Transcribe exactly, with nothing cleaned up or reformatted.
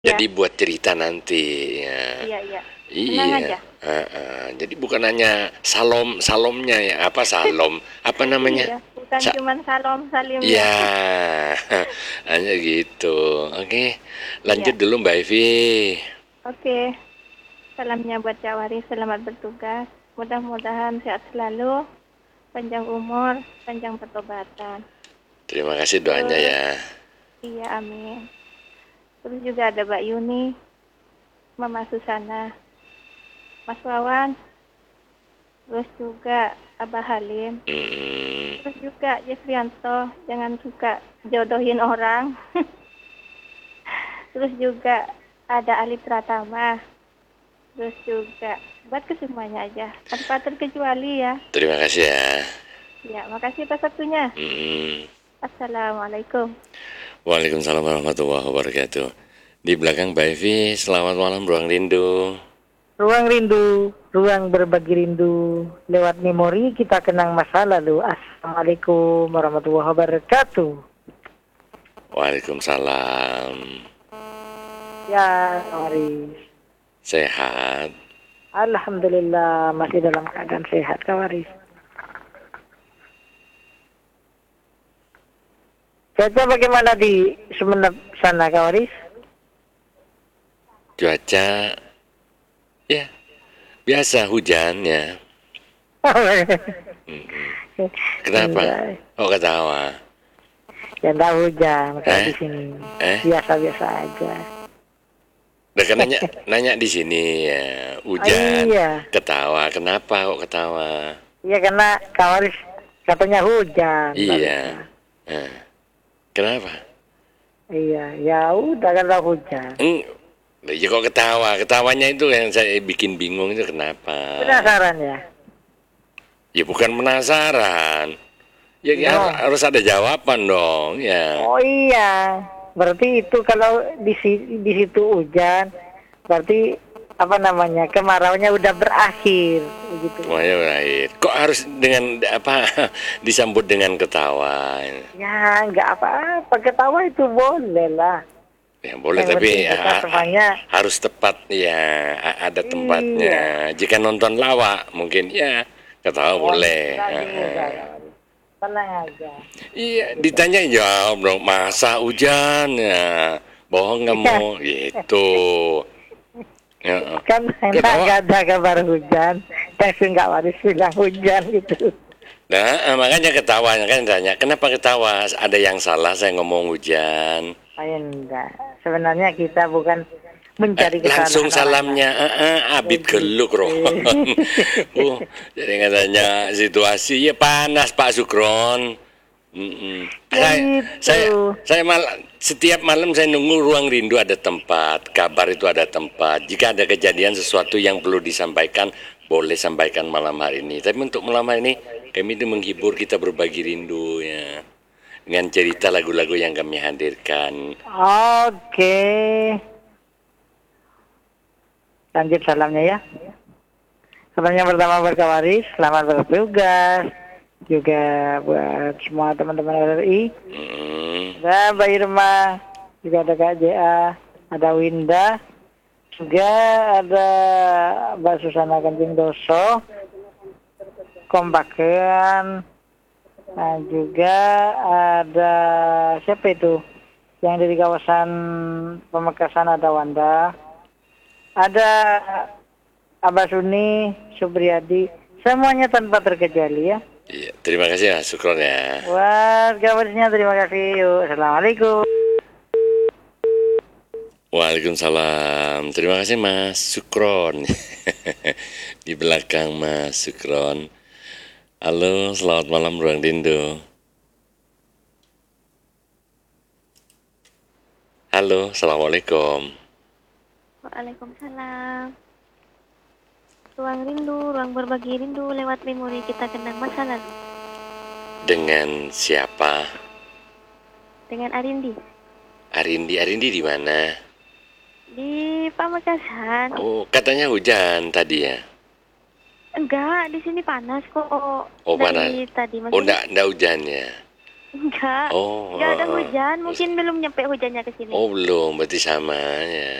Jadi Ya, buat cerita nanti ya. iya, iya. Tenang Iya. aja. uh, uh. Jadi bukan hanya salom salomnya ya, apa salom, apa namanya, Iya, bukan Sa cuman Salam Salim ya. ya. Hanya gitu. Oke, lanjut Iya. dulu Mbak Evi. Oke. Salamnya buat Cawari, selamat bertugas. Mudah-mudahan sehat selalu, panjang umur, panjang pertobatan. Terima kasih doanya Terus, ya. iya, amin. Terus juga ada Mbak Yuni, Mama Susana, Mas Wawan, terus juga Abah Halim, Hmm. terus juga Jeffrianto, jangan suka jodohin orang. Terus juga ada Ali Pratama, terus juga buat kesemuanya aja, tanpa terkecuali ya. Terima kasih ya. Ya, makasih atas waktunya. Hmm. Assalamualaikum. Waalaikumsalam warahmatullahi wabarakatuh. Di belakang Mbak Evi, selamat malam Ruang Rindu. Ruang rindu, ruang berbagi rindu. Lewat memori kita kenang masa lalu. Assalamualaikum warahmatullahi wabarakatuh. Waalaikumsalam. Ya, Kawaris. Sehat. Alhamdulillah masih dalam keadaan sehat, Kawaris. Cuaca bagaimana di Sumeneb sana, Kawaris? Cuaca ya biasa hujan ya. Mm-mm. Kenapa? Oh ketawa. Ya enggak hujan kalau Eh? di sini. Eh? Biasa-biasa aja. Udah kan nanya nanya di sini ya hujan. Oh, iya. Ketawa. Kenapa kok ketawa? Iya karena Kawaris katanya hujan. Iya. Eh. Kenapa? Iya, ya udah kalau hujan. Eng, ya kok ketawa? Ketawanya itu yang saya bikin bingung itu kenapa? Penasaran ya? Ya bukan penasaran. Ya, ya No. harus ada jawaban dong ya. Oh iya, berarti itu kalau di si- di situ hujan, berarti apa namanya kemaraunya udah berakhir, begitu. Semuanya berakhir. Kok harus dengan apa disambut dengan ketawa? Ya nggak apa-apa, ketawa itu boleh lah. Ya boleh Yang tapi penting kita ha- ha- semuanya. harus tepat ya, a- ada tempatnya. Iya. Jika nonton lawak mungkin ya ketawa Oh, boleh. enggak Ha- juga, ha. Kawan. Tenang aja. Iya, ditanya jawab dong, masa hujan ya? Bohong kamu gitu. Ya, Kan enak ketawa. nggak ada kabar hujan, tapi nggak harus bilang hujan gitu. Nah, eh, makanya ketawa kan tanya, kenapa ketawa? Ada yang salah saya ngomong hujan. Saya enggak. Sebenarnya kita bukan mencari Eh, langsung kesalahan orang salamnya, lain. eh, eh, Abib geluk roh. uh, jadi katanya situasi ya panas Pak Sukron. Mm-mm. Ya Saya, itu. saya, saya mal, setiap malam saya nunggu Ruang Rindu ada tempat, kabar itu ada tempat. Jika ada kejadian sesuatu yang perlu disampaikan, boleh sampaikan malam hari ini. Tapi untuk malam hari ini, kami itu menghibur, kita berbagi rindu ya, dengan cerita lagu-lagu yang kami hadirkan. Oke. Lanjut salamnya ya. Salam yang pertama buat Kawaris, selamat bertugas. Juga buat semua teman-teman R R I. Mm. Ada Mbak Irma, juga ada Kak J A, ada Winda, juga ada Mbak Susana Kanjeng Doso, Kompakan, nah juga ada siapa itu? Yang dari kawasan Pamekasan ada Wanda, ada Abah Suni, Subriyadi, semuanya tanpa terkecuali ya. Iya, terima kasih Mas Sukron ya. Wah, kabarnya terima kasih. Yuk, assalamualaikum. Waalaikumsalam. Terima kasih Mas Sukron. Di belakang Mas Sukron. Halo, selamat malam Ruang Rindu. Halo, assalamualaikum. Waalaikumsalam. Ruang rindu, ruang berbagi rindu, lewat memori kita kenang masa lalu. Dengan siapa? Dengan Arindi. Arindi, Arindi di mana? Di Pamekasan. Oh, katanya hujan tadi ya. Enggak, di sini panas kok. Oh, Dari panas. tadi Oh, masih. enggak, enggak hujan ya. Enggak. Oh, Enggak ada oh, oh. hujan. Mungkin belum nyampe hujannya ke sini. Oh belum, berarti sama ya.